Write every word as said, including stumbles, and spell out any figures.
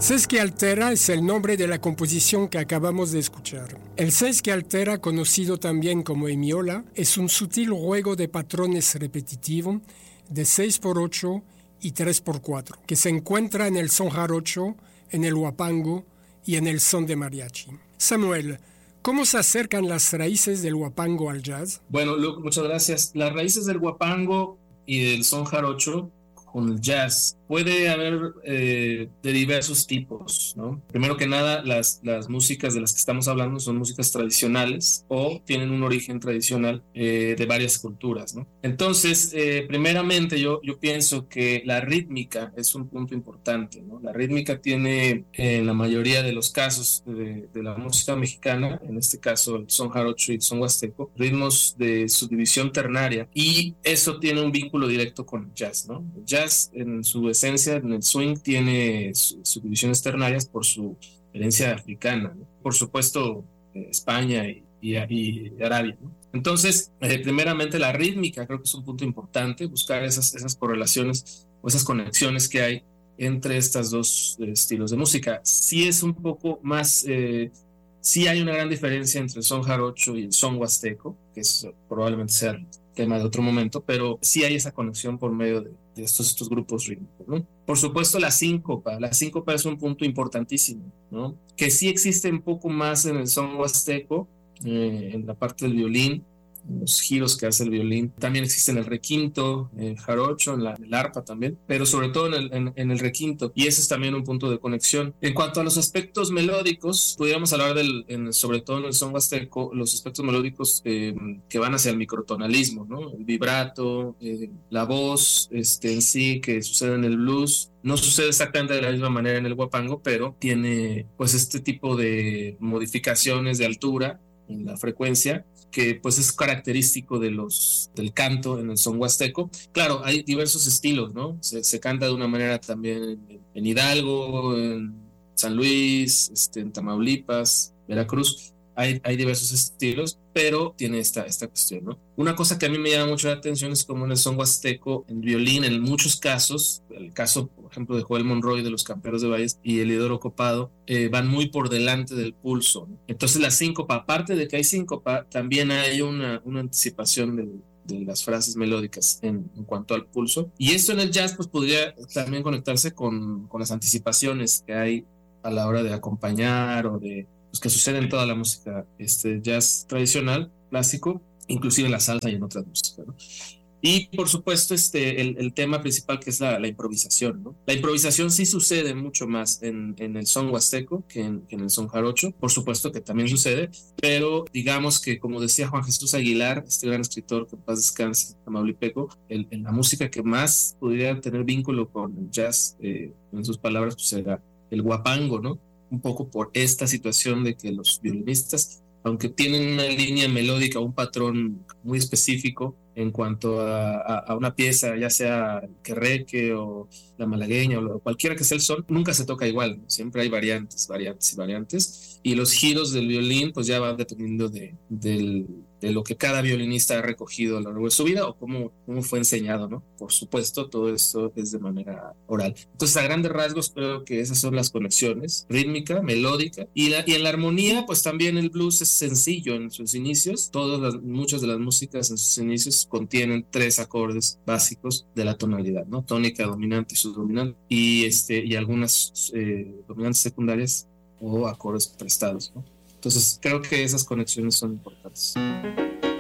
Sesqui Altera es el nombre de la composición que acabamos de escuchar. El sesqui altera, conocido también como hemiola, es un sutil juego de patrones repetitivo de seis por ocho y tres por cuatro, que se encuentra en el son jarocho, en el huapango y en el son de mariachi. Samuel, ¿cómo se acercan las raíces del huapango al jazz? Bueno, Luke, muchas gracias. Las raíces del huapango y del son jarocho con el jazz puede haber eh, de diversos tipos, ¿no? Primero que nada, las, las músicas de las que estamos hablando son músicas tradicionales o tienen un origen tradicional eh, de varias culturas, ¿no? Entonces, eh, primeramente yo, yo pienso que la rítmica es un punto importante, ¿no? La rítmica tiene, eh, en la mayoría de los casos de, de la música mexicana, en este caso el son jarocho y el son huasteco, ritmos de subdivisión ternaria, y eso tiene un vínculo directo con el jazz, ¿no? El jazz en su esencia, en el swing, tiene subdivisiones ternarias por su herencia africana, ¿no? Por supuesto, eh, España y, y, y Arabia, ¿no? Entonces, eh, primeramente la rítmica creo que es un punto importante, buscar esas, esas correlaciones o esas conexiones que hay entre estos dos eh, estilos de música. Sí es un poco más, eh, sí hay una gran diferencia entre el son jarocho y el son huasteco, que es, probablemente sea el tema de otro momento, pero sí hay esa conexión por medio de, de estos, estos grupos rítmicos, ¿no? Por supuesto, la síncopa. La síncopa es un punto importantísimo, ¿no? Que sí existe un poco más en el son huasteco, eh, en la parte del violín, los giros que hace el violín. También existe en el requinto, en el jarocho, en, la, en el arpa también, pero sobre todo en el, en, en el requinto. Y ese es también un punto de conexión. En cuanto a los aspectos melódicos, pudiéramos hablar del, en, sobre todo en el son huasteco, los aspectos melódicos eh, que van hacia el microtonalismo, ¿no? El vibrato, eh, la voz este, en sí, que sucede en el blues. No sucede exactamente de la misma manera en el huapango, pero tiene pues este tipo de modificaciones de altura en la frecuencia, que pues es característico de los, del canto en el son huasteco. Claro, hay diversos estilos, ¿no? Se, se canta de una manera también en, en Hidalgo, en San Luis, este, en Tamaulipas, Veracruz. Hay, hay diversos estilos, pero tiene esta, esta cuestión, ¿no? Una cosa que a mí me llama mucho la atención es como en el son huasteco, el violín, en muchos casos, el caso, por ejemplo, de Joel Monroy de los Camperos de Valles y Elidoro Copado, eh, van muy por delante del pulso, ¿no? Entonces la síncopa, aparte de que hay síncopa, también hay una, una anticipación del, de las frases melódicas en, en cuanto al pulso. Y esto en el jazz pues podría también conectarse con, con las anticipaciones que hay a la hora de acompañar o de pues, que sucede en toda la música este, jazz tradicional, clásico, inclusive la salsa y en otras músicas, ¿no? Y por supuesto este, el, el tema principal que es la, la improvisación, ¿no? La improvisación sí sucede mucho más en, en el son huasteco que en, que en el son jarocho, por supuesto que también sucede, pero digamos que como decía Juan Jesús Aguilar, este gran escritor que en paz descanse, tamaulipeco, el, el, la música que más pudiera tener vínculo con el jazz, eh, en sus palabras, pues era el huapango, ¿no? Un poco por esta situación de que los violinistas, aunque tienen una línea melódica, un patrón muy específico en cuanto a, a, a una pieza, ya sea el querreque o la malagueña o lo, cualquiera que sea el son, nunca se toca igual, ¿no? Siempre hay variantes, variantes y variantes, y los giros del violín pues ya van dependiendo de, del, de lo que cada violinista ha recogido a lo largo de su vida o cómo, cómo fue enseñado, ¿no? Por supuesto, todo esto es de manera oral. Entonces, a grandes rasgos, creo que esas son las conexiones, rítmica, melódica, y, la, y en la armonía, pues también el blues es sencillo en sus inicios. Todas las, muchas de las músicas en sus inicios contienen tres acordes básicos de la tonalidad, ¿no? Tónica, dominante y subdominante, y, este, y algunas eh, dominantes secundarias o acordes prestados, ¿no? Entonces, creo que esas conexiones son importantes.